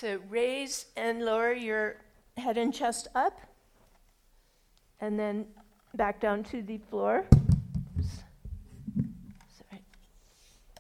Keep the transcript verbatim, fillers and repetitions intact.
to raise and lower your head and chest up, and then back down to the floor.